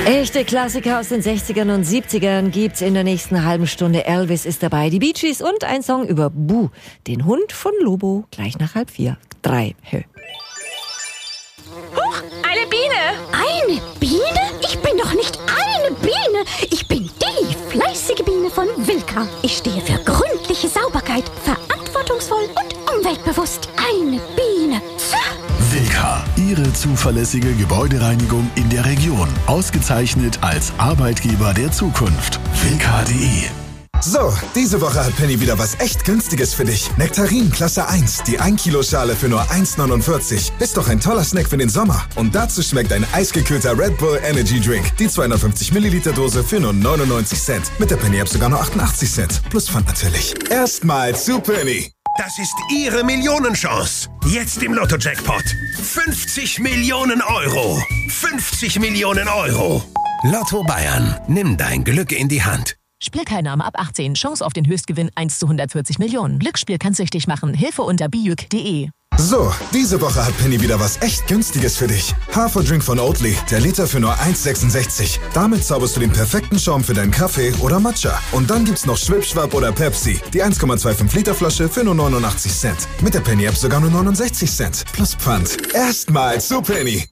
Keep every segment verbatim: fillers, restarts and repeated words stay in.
Echte Klassiker aus den sechzigern und siebzigern gibt's in der nächsten halben Stunde. Elvis ist dabei, die Bee Gees und ein Song über Boo, den Hund von Lobo, gleich nach halb vier. Drei, hö. Huch, eine Biene! Eine Biene? Ich bin doch nicht eine Biene. Ich bin die fleißige Biene von Wilka. Ich stehe für gründliche Sauberkeit, verantwortungsvoll und umweltbewusst. Eine Biene. Wilka, Ihre zuverlässige Gebäudereinigung in der Region. Ausgezeichnet als Arbeitgeber der Zukunft. Wilka punkt de. So, diese Woche hat Penny wieder was echt Günstiges für dich. Nektarin Klasse eins, die ein Kilo Schale für nur eins neunundvierzig. Ist doch ein toller Snack für den Sommer. Und dazu schmeckt ein eisgekühlter Red Bull Energy Drink. Die zweihundertfünfzig Milliliter Dose für nur neunundneunzig Cent. Mit der Penny-App sogar nur achtundachtzig Cent. Plus Pfand natürlich. Erstmal zu Penny. Das ist Ihre Millionenchance. Jetzt im Lotto-Jackpot. fünfzig Millionen Euro. fünfzig Millionen Euro. Lotto Bayern. Nimm dein Glück in die Hand. Spielteilnahme ab achtzehn. Chance auf den Höchstgewinn eins zu hundertvierzig Millionen. Glücksspiel kann süchtig machen. Hilfe unter bijuk punkt de. So, diese Woche hat Penny wieder was echt Günstiges für dich. Haferdrink von Oatly, der Liter für nur eins sechsundsechzig. Damit zauberst du den perfekten Schaum für deinen Kaffee oder Matcha. Und dann gibt's noch Schwipschwapp oder Pepsi, die eins Komma fünfundzwanzig Liter Flasche für nur neunundachtzig Cent. Mit der Penny-App sogar nur neunundsechzig Cent. Plus Pfand. Erstmal zu Penny.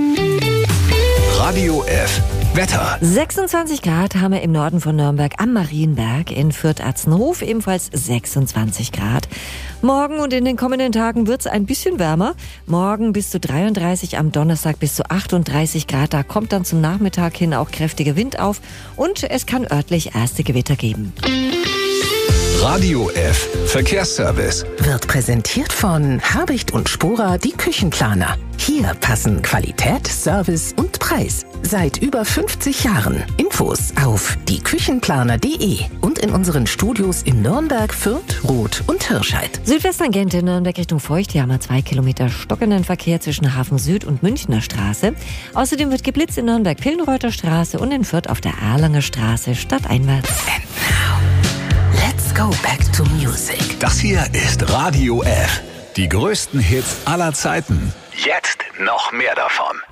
Radio F. Wetter. sechsundzwanzig Grad haben wir im Norden von Nürnberg am Marienberg, in Fürth-Atzenhof ebenfalls sechsundzwanzig Grad. Morgen und in den kommenden Tagen wird's ein bisschen wärmer. Morgen bis zu dreiunddreißig, am Donnerstag bis zu achtunddreißig Grad. Da kommt dann zum Nachmittag hin auch kräftiger Wind auf und es kann örtlich erste Gewitter geben. Radio F. Verkehrsservice. Wird präsentiert von Habicht und Spora, die Küchenplaner. Hier passen Qualität, Service und Preis. Seit über fünfzig Jahren. Infos auf die küchenplaner punkt de und in unseren Studios in Nürnberg, Fürth, Roth und Hirscheid. Südwesttangente Nürnberg Richtung Feucht. Hier haben wir zwei Kilometer stockenden Verkehr zwischen Hafen Süd und Münchner Straße. Außerdem wird geblitzt in Nürnberg-Pillenreuther Straße und in Fürth auf der Erlanger Straße stadteinwärts. And now, let's go back to music. Das hier ist Radio F. Die größten Hits aller Zeiten. Jetzt noch mehr davon.